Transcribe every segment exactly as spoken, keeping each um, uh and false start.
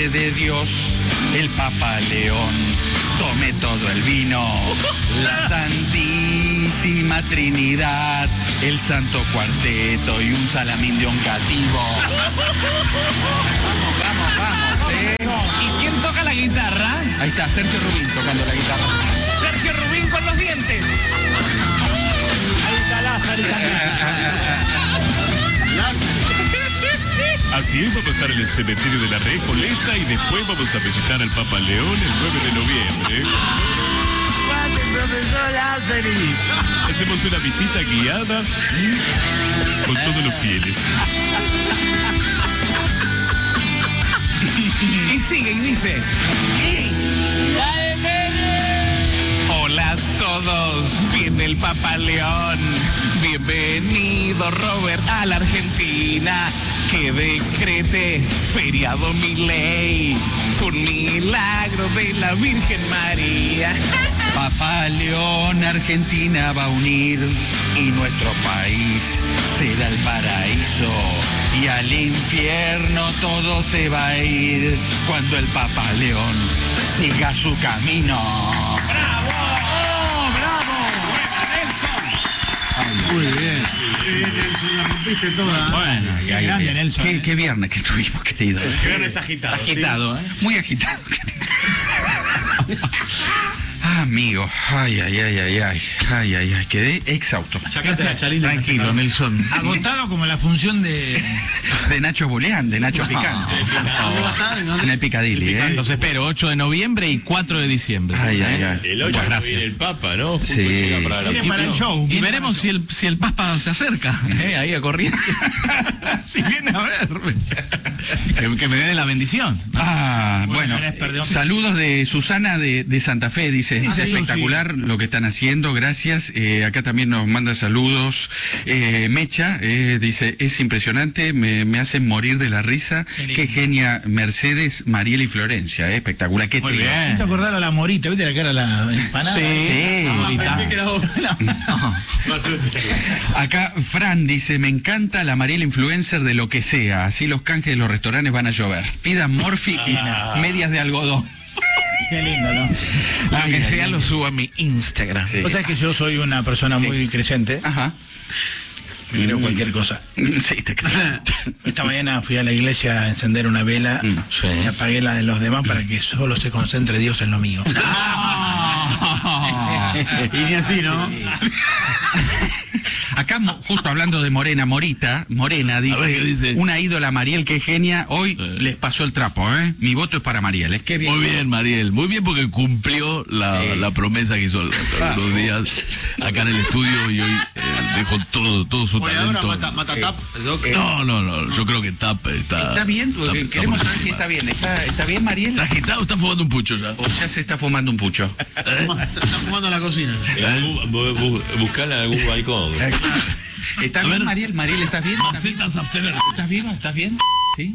Madre de Dios, el Papa León, tome todo el vino, la Santísima Trinidad, el Santo Cuarteto y un salamín de oncativo. Vamos, vamos, vamos, ¿eh? ¿Y quién toca la guitarra? Ahí está, Sergio Rubín tocando la guitarra. Sergio Rubín con los dientes. Ahí está Lázaro. Así es, vamos a estar en el cementerio de la Recoleta y después vamos a visitar al Papa León el nueve de noviembre. Profesor Lázaro. Hacemos una visita guiada con todos los fieles. Y sigue y dice: hola a todos, viene el Papa León. Bienvenido Robert a la Argentina. Que decrete feriado mi ley. Fue un milagro de la Virgen María. Papa León, Argentina va a unir y nuestro país será el paraíso. Y al infierno todo se va a ir cuando el Papa León siga su camino. ¡Bravo! ¡Oh, bravo! ¡Buena, Nelson! Muy bien. Muy bien, Nelson, la rompiste toda. Bueno, y ahí, grande, eh, Nelson, qué, eh. qué viernes que tuvimos, querido. El viernes agitado. Agitado, ¿eh? Muy agitado, querido. Ah, amigo, ay, ay, ay, ay, ay, ay, ay, ay, quedé exhausto. Sacate la chalina. Tranquilo, Nelson. Agotado como la función de... De Nacho Boleán, de Nacho Picante. ¿Dónde va a estar? ¿En dónde? En el Picadilly, ¿eh? Los espero, ocho de noviembre y cuatro de diciembre. Ay, ay, ¿eh? ay. El ocho Muchas viene gracias. el Papa, ¿no? Justo Sí. llega para la Viene para el show. Y viene veremos si el, si el Papa se acerca, ¿eh? Ahí a corriente. Si viene a verme. Que, que me dé la bendición, ¿no? Ah, bueno, Bueno, perdón. saludos de Susana de, de Santa Fe, dice, es sí, espectacular lo que están haciendo, gracias. Eh, acá también nos manda saludos. Eh, Mecha, eh, dice, es impresionante, me, me hacen morir de la risa. Qué lindo. Qué genia Mercedes, Mariel y Florencia, eh, espectacular, qué Muy trío. bien. ¿Te acordás a la morita? ¿Viste la cara de la empanada? Sí. Sí. Ah, Morita. pensé que era vos. Acá Fran dice, me encanta la Mariel influencer de lo que sea, así los canjes de los restaurantes van a llover. Pidan Morphy y medias de algodón. Qué lindo, ¿no? Lo Ay, que ay, sea ay. lo subo a mi Instagram. Sí. Vos sabés que yo soy una persona muy creyente. Ajá. Y creo cualquier cosa. Sí, te creo. Esta mañana fui a la iglesia a encender una vela Sí. y apagué la de los demás para que solo se concentre Dios en lo mío. Y ni así, ¿no? Acá, mo- justo hablando de Morena, Morita, Morena dice, ver, ¿qué dice? una ídola Mariel que genia, hoy Eh. les pasó el trapo, ¿eh? Mi voto es para Mariel, es que bien. Muy bien, Mariel. Muy bien porque cumplió la, Sí. la promesa que hizo hace algunos días acá en el estudio y hoy eh, dejó todo, todo su Bueno, ahora talento. mata, mata tap, Doc. No, no, no. Yo creo que Tap está. ¿Está bien? Porque está- queremos está saber si por está encima. bien. ¿Está, está bien, Mariel? ¿Está agitado o está fumando un pucho ya? ¿O ya se está fumando un pucho? Está, está fumando en la cocina. Buscarla en algún balcón. ¿Está A bien, ver. Mariel? Mariel, ¿estás bien? ¿Estás bien? Macetas abstener. ¿Estás bien? ¿Estás bien? ¿Sí?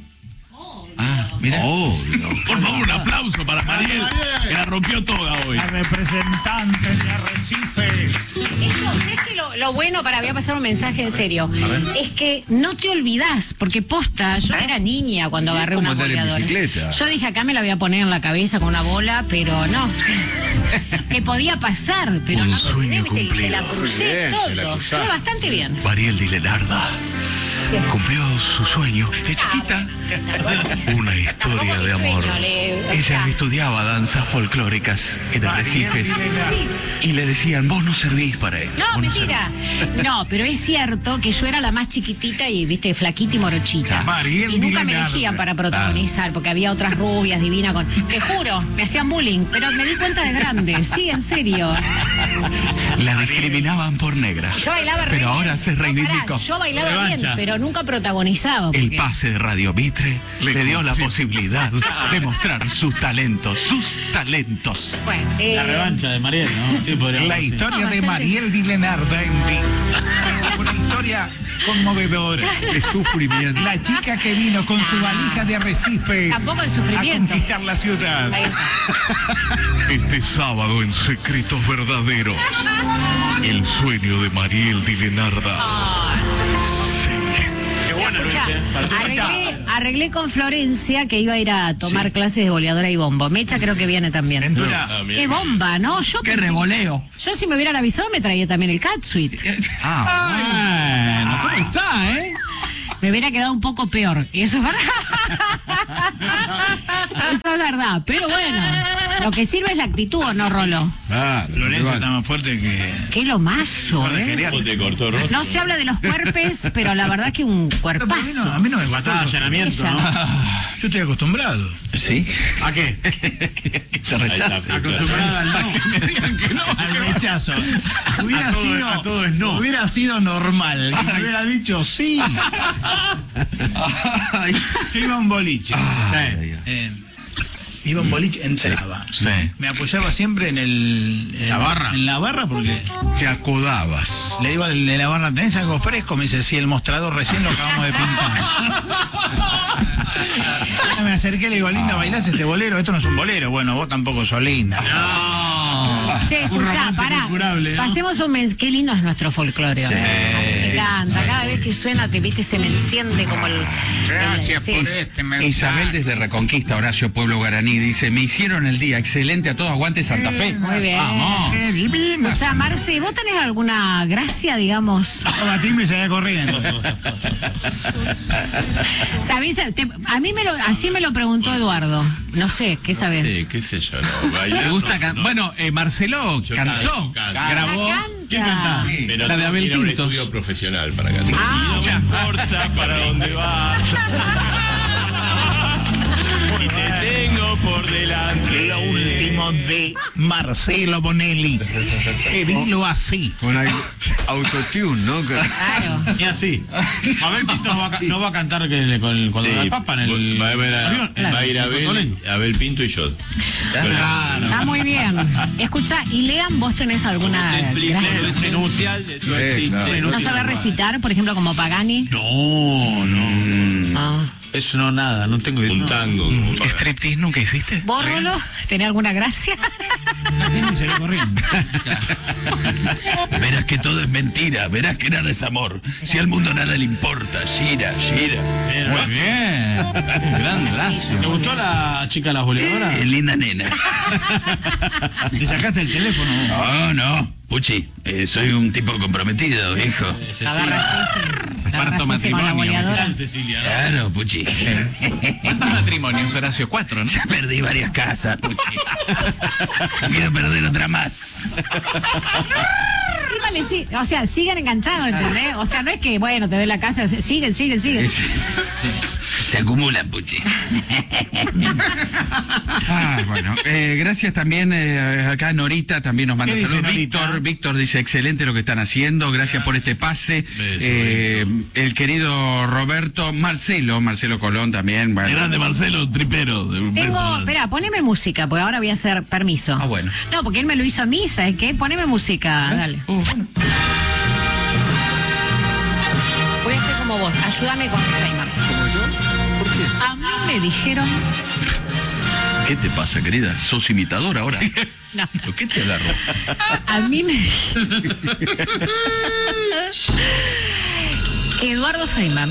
Ah, mira. Oh, por favor, un aplauso para Mariel, que la rompió toda hoy. La representante de Arrecifes. ¿Sabes que lo, lo bueno, para, voy a pasar un mensaje en serio, es que no te olvidás, porque posta, yo era niña cuando agarré ¿Cómo una andar en boleadora. bicicleta? Yo dije, acá me la voy a poner en la cabeza con una bola, pero no. Que podía pasar, pero Un no sueño viste, te, te la cumplido. crucé Muy bien, te la todo. cruzaste. Fue bastante bien. Mariel Dilenarda ¿Qué? cumplió su sueño de chiquita. Una historia de amor. Sueño, le- o Ella sea, estudiaba danzas folclóricas en Arrecifes y le decían, vos no servís para esto. No, vos mentira. No, pero es cierto que yo era la más chiquitita y, viste, flaquita y morochita. Mariel y nunca me Dilenarda. elegían para protagonizar, porque había otras rubias divinas con... Te juro, me hacían bullying, pero me di cuenta de grande. Sí, en serio. servís". La discriminaban por negra. Yo bailaba re Pero bien. ahora se No, reivindicó. pará, yo bailaba Revancha. bien, pero nunca protagonizaba. El porque- pase de Radio Mitre le dio la posibilidad de mostrar sus talentos, sus talentos. Bueno, eh, La revancha de Mariel, ¿no? Sí, podríamos La decir. historia No, de bastante. Mariel Dilenarda en vivo. Una historia conmovedora. De sufrimiento. La chica que vino con su valija de Arrecifes Tampoco de a sufrimiento. conquistar la ciudad. ahí está. Este sábado en Secretos Verdaderos, el sueño de Mariel Dilenarda. Ay, Sí. Qué bueno, Luis, escuchá, ¿eh? Para tu arreglé, Arreglé con Florencia que iba a ir a tomar clases de boleadora y bombo. Mecha creo que viene también. Ventura. Qué bomba, ¿no? Yo ¡Qué pensé- revoleo! Yo si me hubieran avisado me traía también el catsuit. Ah, bueno, ¿cómo está, eh? Me hubiera quedado un poco peor. Y eso es verdad. Eso es verdad. Pero bueno, lo que sirve es la actitud, ¿o no, Rolo? Claro, Lorenzo igual. está más fuerte que... Qué lomazo, ¿eh? Te cortó roto. No se habla de los cuerpes, pero la verdad que un No, pero a mí cuerpazo. no, a mí no me gustó. Batalla, allanamiento, Ella. ¿no? Yo estoy acostumbrado. ¿Sí? ¿A qué? Te rechazo. Acostumbrada al no. Al rechazo. Hubiera A todo- sido, a todo es no. hubiera sido normal. Que me hubiera dicho sí. Yo iba a un boliche. Eh, iba a un boliche, entraba. Sí. Me apoyaba siempre en el. en La barra. En la barra porque Te acodabas. le digo al de la barra, ¿tenés algo fresco? Me dice, sí, el mostrador recién lo acabamos de pintar. Me acerqué, le digo, linda, ¿bailás este bolero? Esto no es un bolero. Bueno, vos tampoco sos linda. Che, escuchá, romántico pará. incurable, ¿no? Pasemos un mes. Qué lindo es nuestro folclore. Sí. Me encanta. Cada vez que suena, te viste, se me enciende como el. el- sí. Isabel desde Reconquista, Horacio Pueblo Guaraní, dice, me hicieron el día, excelente a todos, aguante Santa Fe. Muy bien. Vamos. ¡Qué divina! O sea, Marce, ¿vos tenés alguna gracia, digamos? Toma timbre y se va corriendo. ¿Sabés? Te- a mí me lo, así me lo preguntó Eduardo. No sé, ¿qué sabés? Sí, qué sé yo, no, ¿Te bailando, gusta can- no. Bueno, eh, Marcelo Yo cantó, canto, canto. grabó. Canta. ¿Quién canta? Pero La de tengo Abel que ir a un Pintos. estudio profesional para cantar. Ah, no me importa para dónde vas. Y te tengo por delante. Lo último de Marcelo Bonelli. Eh, dilo así. Con al- autotune, ¿no? Que- Claro. Y así. Abel Pinto no va a, ca- no va a cantar que le- con, con Sí, el Papa en el. va a ver a- avión. va a ir Abel, Cotonel. Abel Pinto y yo. Está muy bien. Escucha, y Lean, ¿vos tenés alguna gracia? Enuncial de tu Sí, existencia. claro. ¿No sabés recitar, por ejemplo, como Pagani? No, no. Ah. Eso no, nada, no tengo idea. Un tango. como para- ¿Striptease nunca hiciste? ¿Vos, Rolo? ¿Tenés alguna gracia? Y se va corriendo. Verás que todo es mentira, verás que nada es amor. Si al mundo nada le importa, gira, gira. Muy bien. Gran ¿Te Horacio. gustó la chica las boleadoras? Eh, linda nena. Le sacaste el teléfono. No, no, Puchi, eh, soy un tipo comprometido, hijo. Agarra así, sí. Agarra Cuarto así, sí, con la matrimonio. boleadora. Cecilia, ¿no? Claro, Puchi. ¿Cuántos matrimonios, Horacio? Cuatro, ¿no? Ya perdí varias casas, Puchi. No quiero perder otra más. Sí, vale, sí. O sea, sigan enganchados, ¿entendés? O sea, no es que, bueno, te ve la casa, siguen, siguen, siguen. Se acumulan, Puchi. Ah, bueno, eh, gracias también eh, acá Norita también nos manda ¿Qué dice saludos. Norita? Víctor, Víctor dice excelente lo que están haciendo, gracias por este pase. Eh, el querido Roberto Marcelo, Marcelo Colón también. Bueno. Grande Marcelo, tripero. Tengo, espera, poneme música, porque ahora voy a hacer permiso. Ah, bueno. No, porque él me lo hizo a mí, ¿sabes qué? Poneme música, dale. Uh, Voy a hacer como vos, ayúdame con Feynman. ¿Como yo? ¿Por qué? A mí me dijeron. ¿Qué te pasa, querida? ¿Sos imitador ahora? No, ¿Qué te agarró? a mí me. que Eduardo Feynman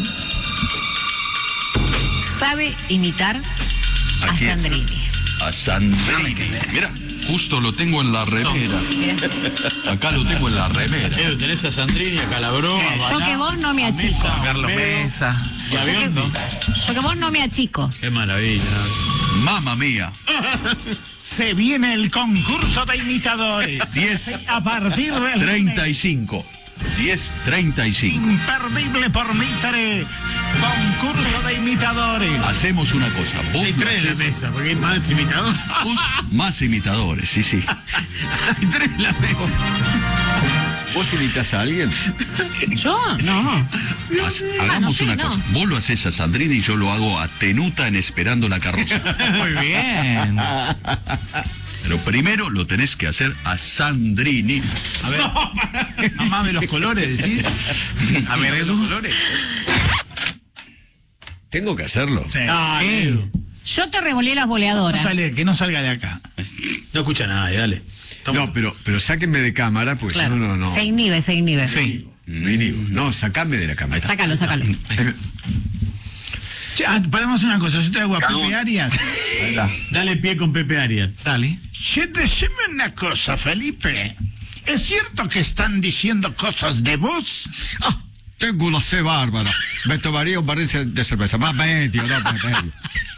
sabe imitar ¿A a, quién? Sandrini. A Sandrini. Mira, justo lo tengo en la remera. Mira. Acá lo tengo en la remera. Eh, tenés a Sandrini, a Calabró, a Yo Baná, que vos no me a achico. Mesa, a Carlos Olmedo, Mesa. y a Avión, ¿no? Yo que vos no me achico. Qué maravilla. ¿no? Mamma mía. Se viene el concurso de imitadores. diez, A partir del treinta y cinco. diez, treinta y cinco. imperdible por Mitre. Concurso de imitadores. Hacemos una cosa. Vos Hay lo tres en la haces- mesa, porque hay más imitadores. vos más imitadores, sí, sí. Hay tres en la mesa. ¿Vos imitas a alguien? ¿Yo? No. Haz- hagamos no sé, una no. cosa. Vos lo haces a Sandrini y yo lo hago a Tenuta en Esperando la Carroza. Muy bien. Pero primero lo tenés que hacer a Sandrini. A ver. Mamá de los colores, decís. A ver, Edu. colores. Tengo que hacerlo. Sí. Ah, Edu. Yo te revolé las No boleadoras. sale, que no salga de acá. No escucha nada, dale. No, pero, pero sáquenme de cámara, porque Claro. si no, no, no. Se inhibe, se inhibe. Sí. Me inhibo. No, sacame de la cámara. Sácalo, sácalo. Che, ah, podemos hacer una cosa, yo te hago a Pepe Arias. Dale pie con Pepe Arias. Dale. Che, decime una cosa, Felipe. ¿Es cierto que están diciendo cosas de vos? Ah, tengo una sed bárbara. Me tomaría un barril de cerveza. Más medio, no más medio.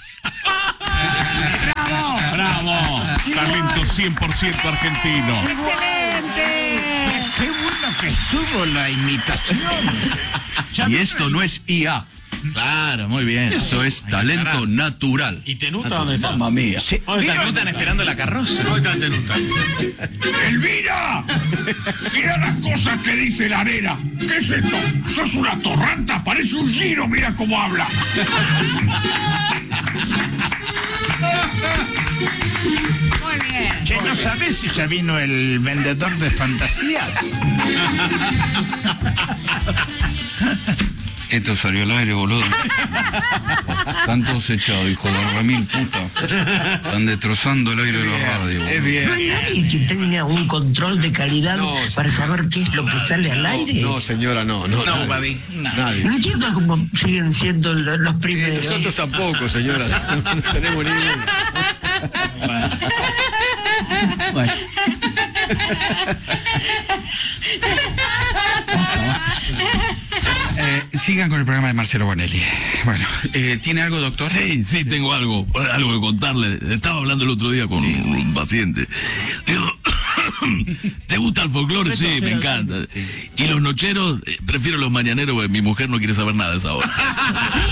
¡Bravo! ¡Bravo! Talento cien por ciento argentino. ¡Excelente! ¡Qué bueno que estuvo la imitación! Y esto no es I A. Claro, muy bien. Eso es talento natural. ¿Y Tenuta dónde está? Mamma mía. Sí, ¿Dónde está ¿Vieron? Tenuta? Están esperando la carroza. ¿Dónde está Tenuta? ¡Elvira! Mira las cosas que dice la nena. ¿Qué es esto? ¡Sos una torranta! Parece un giro, mira cómo habla. Muy bien. Che, ¿no sabés si ya vino el vendedor de fantasías? Esto salió al aire, boludo. Están todos echados, hijo de remil puta. Están destrozando el aire de la radio. Es ¿No bien. hay nadie que tenga un control de calidad No, para saber qué es lo que sale al aire? No, señora, no, no. No, nadie. Buddy, no. Nadie. No entiendo cómo siguen siendo lo- los Eh, primeros. nosotros tampoco, señora. No tenemos ninguno. Bueno. Eh, sigan con el programa de Marcelo Bonelli. Bueno, eh, ¿tiene algo, doctor? Sí, sí, tengo algo, algo que contarle. Estaba hablando el otro día con un, un paciente. Digo, ¿te gusta el folclore? Sí, me encanta. Y los nocheros, eh, prefiero los mañaneros porque mi mujer no quiere saber nada de esa hora.